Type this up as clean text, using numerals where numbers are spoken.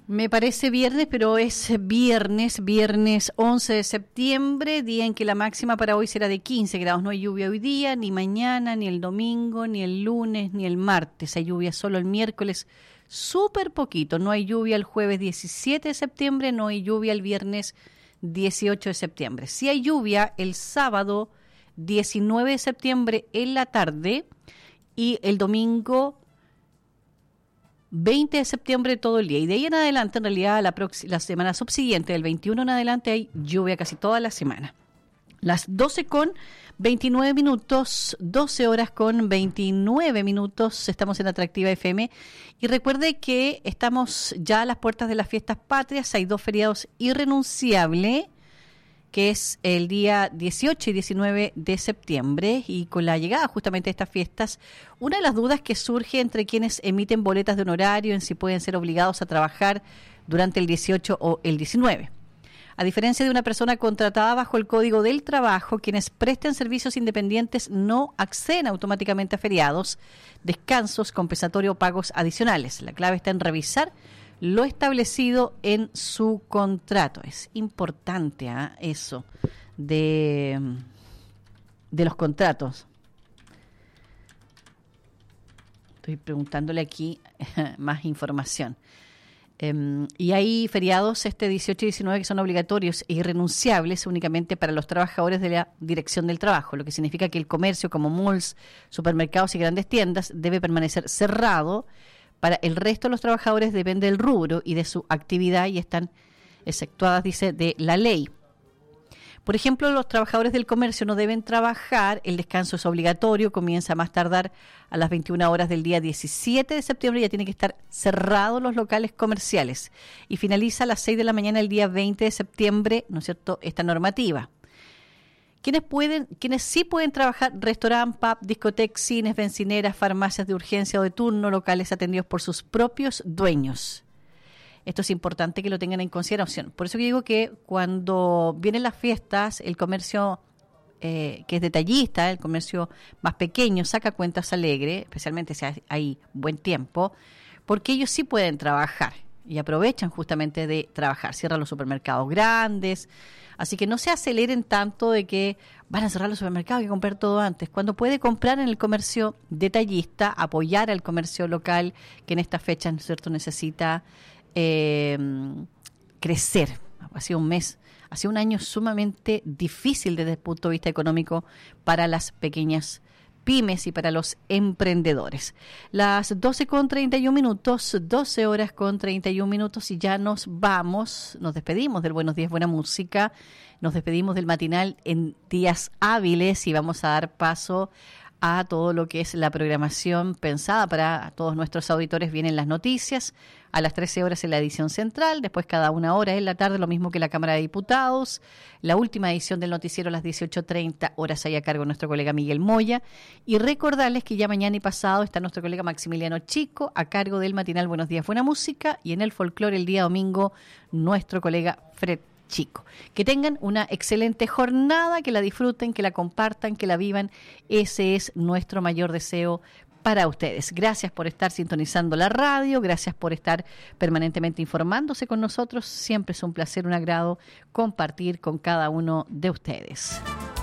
Me parece viernes, pero es viernes 11 de septiembre, día en que la máxima para hoy será de 15 grados. No hay lluvia hoy día, ni mañana, ni el domingo, ni el lunes, ni el martes. Hay lluvia solo el miércoles, súper poquito. No hay lluvia el jueves 17 de septiembre, no hay lluvia el viernes 18 de septiembre. Sí hay lluvia el sábado 19 de septiembre en la tarde y el domingo 20 de septiembre todo el día. Y de ahí en adelante, en realidad, la semana subsiguiente, del 21 en adelante, hay lluvia casi toda la semana. Las 12 con 29 minutos, 12 horas con 29 minutos, estamos en Atractiva FM. Y recuerde que estamos ya a las puertas de las fiestas patrias, hay 2 feriados irrenunciables, que es el día 18 y 19 de septiembre, y con la llegada justamente de estas fiestas, una de las dudas que surge entre quienes emiten boletas de honorario en si pueden ser obligados a trabajar durante el 18 o el 19. A diferencia de una persona contratada bajo el Código del Trabajo, quienes presten servicios independientes no acceden automáticamente a feriados, descansos, compensatorio o pagos adicionales. La clave está en revisar lo establecido en su contrato. Es importante eso de los contratos. Estoy preguntándole aquí más información. Y hay feriados 18 y 19 que son obligatorios e irrenunciables únicamente para los trabajadores de la Dirección del Trabajo, lo que significa que el comercio como malls, supermercados y grandes tiendas debe permanecer cerrado. Para el resto de los trabajadores depende del rubro y de su actividad y están exceptuadas, dice, de la ley. Por ejemplo, los trabajadores del comercio no deben trabajar, el descanso es obligatorio, comienza a más tardar a las 21 horas del día 17 de septiembre, ya tienen que estar cerrados los locales comerciales y finaliza a las 6 de la mañana el día 20 de septiembre, ¿no es cierto?, esta normativa. Quienes sí pueden trabajar, restaurante, pub, discoteca, cines, bencineras, farmacias de urgencia o de turno, locales atendidos por sus propios dueños. Esto es importante que lo tengan en consideración. Por eso que digo que cuando vienen las fiestas, el comercio que es detallista, el comercio más pequeño, saca cuentas alegres, especialmente si hay buen tiempo, porque ellos sí pueden trabajar y aprovechan justamente de trabajar. Cierran los supermercados grandes. Así que no se aceleren tanto de que van a cerrar los supermercados, hay que comprar todo antes. Cuando puede comprar en el comercio detallista, apoyar al comercio local que en estas fechas, ¿no es cierto?, necesita crecer. Ha sido un año sumamente difícil desde el punto de vista económico para las pequeñas pymes y para los emprendedores. Las 12 horas con 31 minutos y ya nos despedimos del Buenos Días, Buena Música, nos despedimos del matinal en días hábiles y vamos a dar paso a todo lo que es la programación pensada para todos nuestros auditores. Vienen las noticias a las 13 horas en la edición central, después cada 1 hora en la tarde, lo mismo que la Cámara de Diputados, la última edición del noticiero a las 18:30 horas ahí a cargo de nuestro colega Miguel Moya, y recordarles que ya mañana y pasado está nuestro colega Maximiliano Chico a cargo del matinal Buenos Días, Buena Música, y en el folclore el día domingo nuestro colega Fred Chico. Que tengan una excelente jornada, que la disfruten, que la compartan, que la vivan. Ese es nuestro mayor deseo para ustedes. Gracias por estar sintonizando la radio, gracias por estar permanentemente informándose con nosotros. Siempre es un placer, un agrado compartir con cada uno de ustedes.